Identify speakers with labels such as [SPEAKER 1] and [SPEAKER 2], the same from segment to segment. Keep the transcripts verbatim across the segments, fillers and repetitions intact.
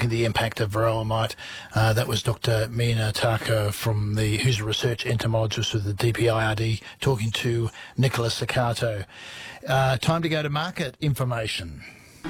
[SPEAKER 1] the impact of varroa mite. Uh, that was Doctor Mina Taka, from the who's a research entomologist with the D P I R D, talking to Nicholas Sakato. Uh, time to go to market information.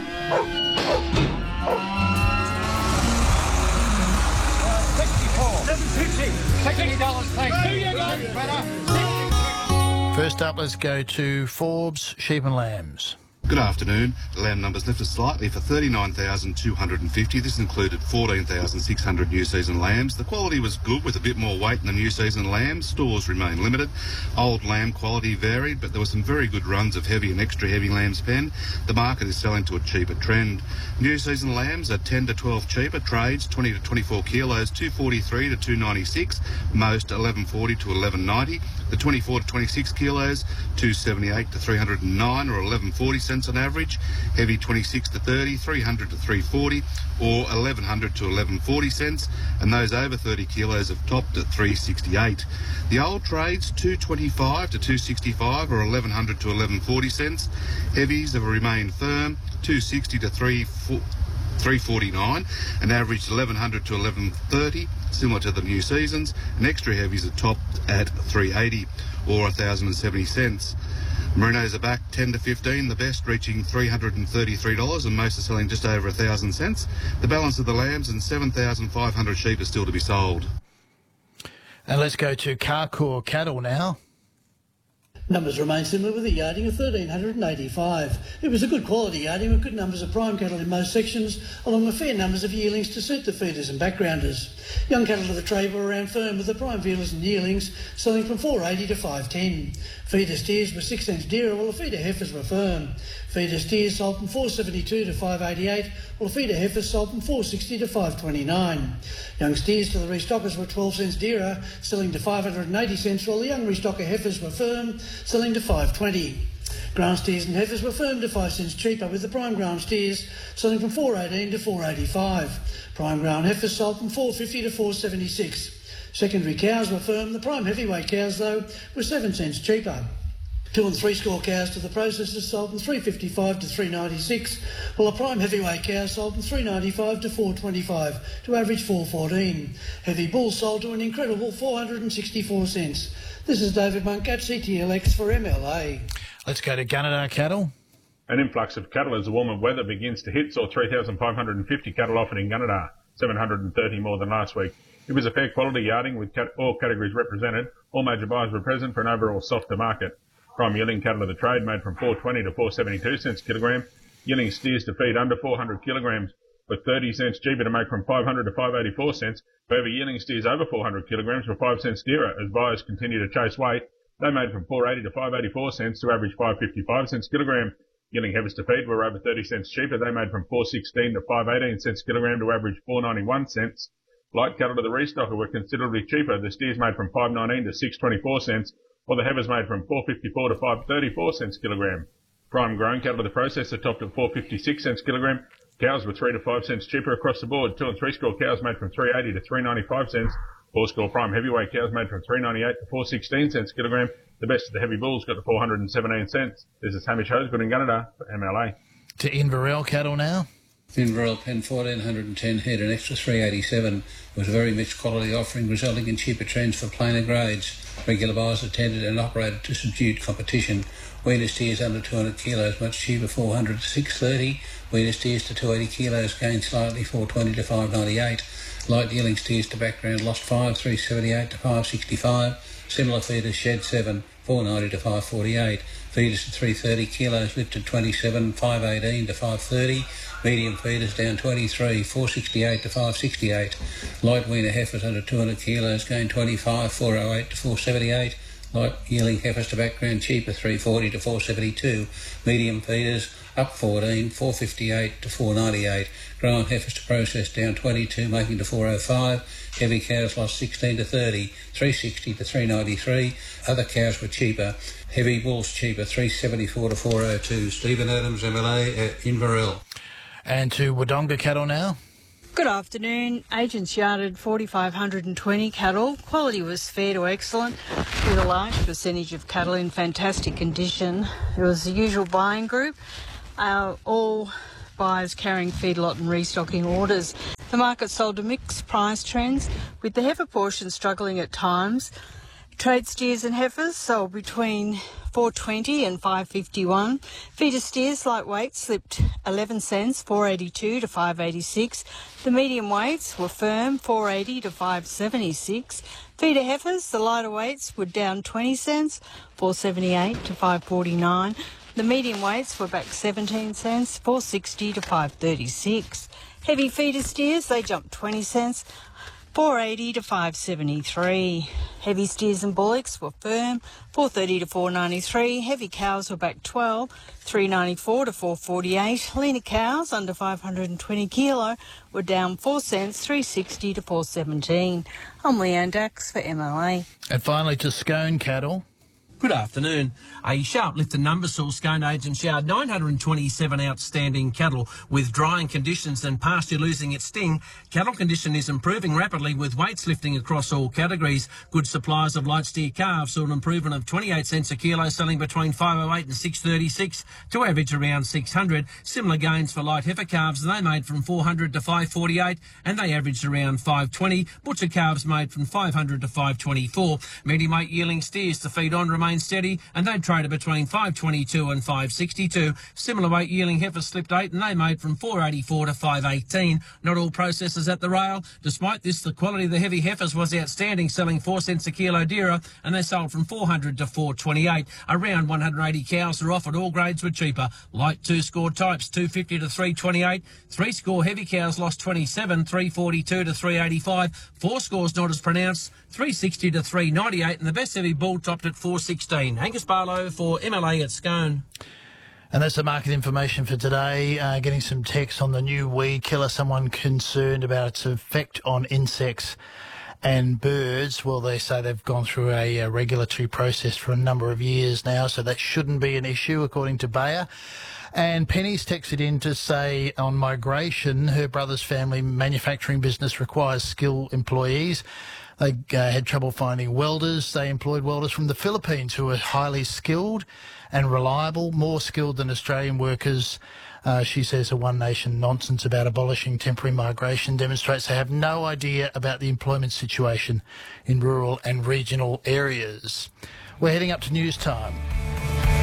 [SPEAKER 1] First up, let's go to Forbes Sheep and Lambs.
[SPEAKER 2] Good afternoon. The lamb numbers lifted slightly for thirty-nine thousand two hundred fifty. This included fourteen thousand six hundred new season lambs. The quality was good, with a bit more weight in the new season lambs. Stores remain limited. Old lamb quality varied, but there were some very good runs of heavy and extra heavy lambs penned. The market is selling to a cheaper trend. New season lambs are ten to twelve cheaper. Trades twenty to twenty-four kilos, two forty-three to two ninety-six. Most eleven forty to eleven ninety. The twenty-four to twenty-six kilos, two seventy-eight to three hundred nine, or eleven forty cents on average. Heavy twenty-six to thirty, three hundred to three forty, or eleven hundred to eleven forty cents. And those over thirty kilos have topped at three sixty-eight. The old trades, two twenty-five to two sixty-five, or eleven hundred to eleven forty cents. Heavies have remained firm, two sixty to three forty-nine, and averaged eleven hundred to eleven thirty, similar to the new seasons. And extra heavies are topped at three eighty, or one thousand seventy cents. Merinos are back ten to fifteen, the best reaching three hundred thirty-three dollars, and most are selling just over one thousand cents. The balance of the lambs and seven thousand five hundred sheep are still to be sold.
[SPEAKER 1] And let's go to Carcoar Cattle now.
[SPEAKER 3] Numbers remain similar, with a yarding of one thousand three hundred eighty-five. It was a good quality yarding with good numbers of prime cattle in most sections, along with fair numbers of yearlings to suit the feeders and backgrounders. Young cattle to the trade were around firm, with the prime feeders and yearlings selling from four eighty to five ten. Feeder steers were six cents dearer, while the feeder heifers were firm. Feeder steers sold from four seventy-two to five eighty-eight, while the feeder heifers sold from four sixty to five twenty-nine. Young steers to the restockers were twelve cents dearer, selling to five hundred eighty cents, while the young restocker heifers were firm, selling to five twenty. Ground steers and heifers were firm to five cents cheaper, with the prime ground steers selling from four eighteen to four eighty-five. Prime ground heifers sold from four fifty to four seventy-six. Secondary cows were firm. The prime heavyweight cows, though, were seven cents cheaper. Two and three score cows to the processors sold from three fifty-five to three ninety-six, while the prime heavyweight cows sold from three ninety-five to four twenty-five, to average four fourteen. Heavy bulls sold to an incredible four hundred sixty-four cents. This is David Monk at C T L X for M L A.
[SPEAKER 1] Let's go to Gunnedah Cattle.
[SPEAKER 4] An influx of cattle as the warmer weather begins to hit saw three thousand five hundred fifty cattle offered in Gunnedah, seven hundred thirty more than last week. It was a fair quality yarding, with cat- all categories represented. All major buyers were present for an overall softer market. Prime yielding cattle of the trade made from four twenty to four seventy-two cents a kilogram. Yielding steers to feed under four hundred kilograms were thirty cents cheaper to make from five hundred to five eighty-four cents. However, yielding steers over four hundred kilograms were five cents dearer as buyers continue to chase weight. They made from four eighty to five eighty-four cents to average five fifty-five cents a kilogram. Yielding heifers to feed were over thirty cents cheaper. They made from four sixteen to five eighteen cents a kilogram to average four ninety-one cents. Light cattle to the restocker were considerably cheaper. The steers made from five nineteen to six twenty-four cents, while the heifers made from four fifty-four to five thirty-four cents a kilogram. Prime grown cattle to the processor topped at four fifty-six cents a kilogram. Cows were three to five cents cheaper across the board. Two and three score cows made from three eighty to three ninety-five cents. Four score prime heavyweight cows made from three ninety-eight to four sixteen cents a kilogram. The best of the heavy bulls got to four hundred seventeen cents. This is Hamish Hosegood in Gunnedah for M L A.
[SPEAKER 1] To Inverell Cattle now.
[SPEAKER 5] Inverell pen one thousand four hundred ten head, an extra three eighty-seven. It was a very mixed quality offering, resulting in cheaper trends for plainer grades. Regular buyers attended and operated to subdued competition. Weaner steers under two hundred kilos, much cheaper, four hundred to six thirty. Weaner steers to two eighty kilos gained slightly, four twenty to five ninety-eight. Light yielding steers to background lost five, three seventy-eight to five sixty-five. Similar feeders shed seven, four ninety to five forty-eight. Feeders to three thirty kilos lifted twenty-seven, five eighteen to five thirty. Medium feeders down twenty-three, four sixty-eight to five sixty-eight. Light weaner heifers under two hundred kilos gained twenty-five, four oh eight to four seventy-eight. Light yielding heifers to background cheaper, three forty to four seventy-two. Medium feeders up fourteen, four fifty-eight to four ninety-eight. Grown heifers to process down twenty-two, making to four oh five. Heavy cows lost sixteen to thirty, three sixty to three ninety-three. Other cows were cheaper. Heavy bulls cheaper, three seventy-four to four oh two. Stephen Adams, M L A at Inverell.
[SPEAKER 1] And to Wodonga Cattle now.
[SPEAKER 6] Good afternoon. Agents yarded four thousand five hundred twenty cattle. Quality was fair to excellent, with a large percentage of cattle in fantastic condition. It was the usual buying group, uh, all buyers carrying feedlot and restocking orders. The market sold to mixed price trends, with the heifer portion struggling at times. Trade steers and heifers sold between four twenty and five fifty-one. Feeder steers lightweight slipped eleven cents, four eighty-two to five eighty-six. The medium weights were firm, four eighty to five seventy-six. Feeder heifers, the lighter weights, were down twenty cents, four seventy-eight to five forty-nine. The medium weights were back seventeen cents, four sixty to five thirty-six. Heavy feeder steers, they jumped twenty cents, four eighty to five seventy-three. Heavy steers and bullocks were firm, four thirty to four ninety-three. Heavy cows were back twelve, three ninety-four to four forty-eight. Leaner cows under five hundred twenty kilo were down four cents, three sixty to four seventeen. I'm Leanne Dax for M L A.
[SPEAKER 1] And finally to Scone cattle.
[SPEAKER 7] Good afternoon. A sharp lift in numbers saw Scone Agents Yard nine hundred twenty-seven outstanding cattle. With drying conditions and pasture losing its sting, cattle condition is improving rapidly with weights lifting across all categories. Good supplies of light steer calves saw an improvement of twenty-eight cents a kilo, selling between five oh eight and six thirty-six to average around six hundred. Similar gains for light heifer calves. They made from four hundred to five forty-eight and they averaged around five twenty. Butcher calves made from five hundred to five twenty-four. Medium weight yearling steers to feed on remain steady and they traded between five twenty-two and five sixty-two. Similar weight yearling heifers slipped eight and they made from four eighty-four to five eighteen. Not all processors at the rail. Despite this, the quality of the heavy heifers was outstanding, selling four cents a kilo dearer and they sold from four hundred to four twenty-eight. Around one hundred eighty cows are offered. All grades were cheaper. Light two score types two fifty to three twenty-eight. Three score heavy cows lost twenty-seven, three forty-two to three eighty-five. Four scores not as pronounced, three sixty to three ninety-eight, and the best heavy bull topped at four sixteen. Angus Barlow for M L A at Scone.
[SPEAKER 1] And that's the market information for today. Uh, getting some text on the new weed killer. Someone concerned about its effect on insects and birds. Well, they say they've gone through a, a regulatory process for a number of years now, so that shouldn't be an issue, according to Bayer. And Penny's texted in to say on migration, her brother's family manufacturing business requires skilled employees. They uh, had trouble finding welders. They employed welders from the Philippines who are highly skilled and reliable, more skilled than Australian workers. Uh, she says a One Nation nonsense about abolishing temporary migration demonstrates they have no idea about the employment situation in rural and regional areas. We're heading up to news time.